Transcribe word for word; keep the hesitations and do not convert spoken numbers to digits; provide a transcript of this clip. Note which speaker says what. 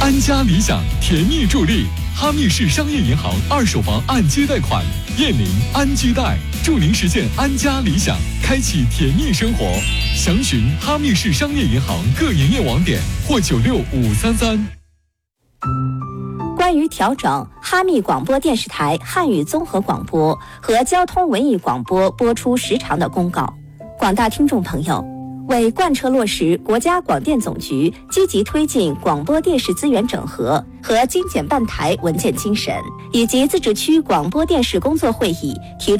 Speaker 1: 安家理想甜蜜助力，哈密市商业银行二手房按揭贷款，燕邻安居贷，助您实现安家理想，开启甜蜜生活。详询哈密市商业银行各营业网点或九六五三三。
Speaker 2: 关于调整哈密广播电视台汉语综合广播和交通文艺广播播出时长的公告，广大听众朋友，为贯彻落实国家广电总局积极推进广播电视资源整合和精简办台文件精神，以及自治区广播电视工作会议提出